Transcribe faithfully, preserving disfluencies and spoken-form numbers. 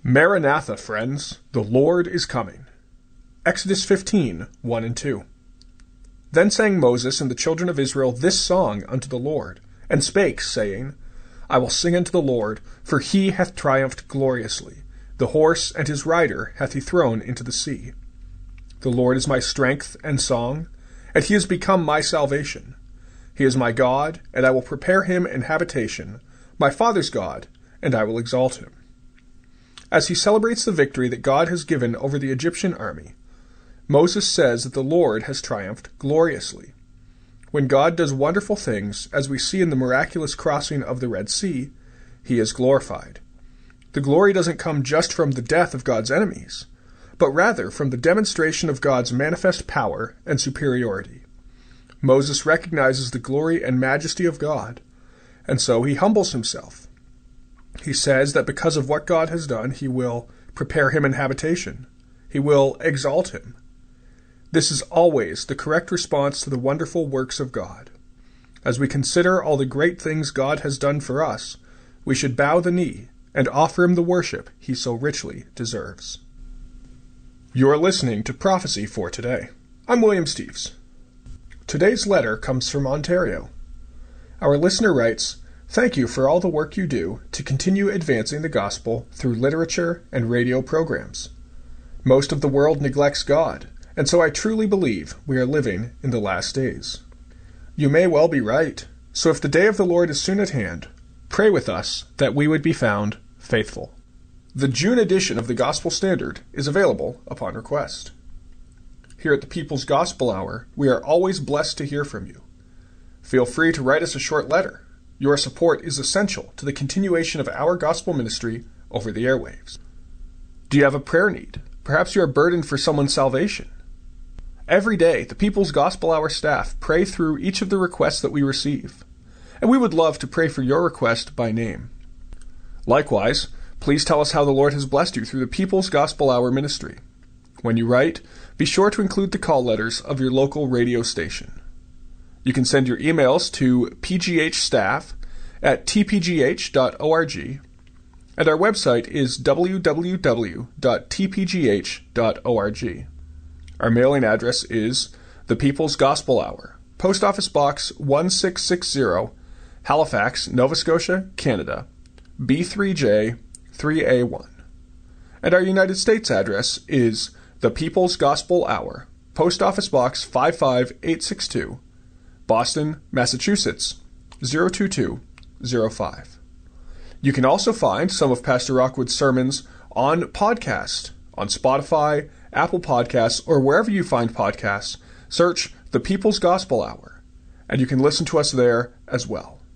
Maranatha, friends, the Lord is coming. Exodus fifteen, one and two. Then sang Moses and the children of Israel this song unto the Lord, and spake, saying, I will sing unto the Lord, for he hath triumphed gloriously. The horse and his rider hath he thrown into the sea. The Lord is my strength and song, and he is become my salvation. He is my God, and I will prepare him an habitation, my father's God, and I will exalt him. As he celebrates the victory that God has given over the Egyptian army, Moses says that the Lord has triumphed gloriously. When God does wonderful things, as we see in the miraculous crossing of the Red Sea, he is glorified. The glory doesn't come just from the death of God's enemies, but rather from the demonstration of God's manifest power and superiority. Moses recognizes the glory and majesty of God, and so he humbles himself. He says that because of what God has done, he will prepare him an habitation. He will exalt him. This is always the correct response to the wonderful works of God. As we consider all the great things God has done for us, we should bow the knee and offer him the worship he so richly deserves. You are listening to Prophecy for Today. I'm William Steves. Today's letter comes from Ontario. Our listener writes, Thank you for all the work you do to continue advancing the gospel through literature and radio programs. Most of the world neglects God, and so I truly believe we are living in the last days. You may well be right, so if the day of the Lord is soon at hand, pray with us that we would be found faithful. The June edition of the Gospel Standard is available upon request. Here at the People's Gospel Hour, we are always blessed to hear from you. Feel free to write us a short letter. Your support is essential to the continuation of our gospel ministry over the airwaves. Do you have a prayer need? Perhaps you are burdened for someone's salvation. Every day, the People's Gospel Hour staff pray through each of the requests that we receive, and we would love to pray for your request by name. Likewise, please tell us how the Lord has blessed you through the People's Gospel Hour ministry. When you write, be sure to include the call letters of your local radio station. You can send your emails to pghstaff at t p g h dot org, and our website is w w w dot t p g h dot org. Our mailing address is The People's Gospel Hour, Post Office Box one six six zero, Halifax, Nova Scotia, Canada, B three J three A one. And our United States address is The People's Gospel Hour, Post Office Box five five eight six two, Boston, Massachusetts, zero two two zero five. You can also find some of Pastor Rockwood's sermons on podcast, on Spotify, Apple Podcasts, or wherever you find podcasts. Search The People's Gospel Hour, and you can listen to us there as well.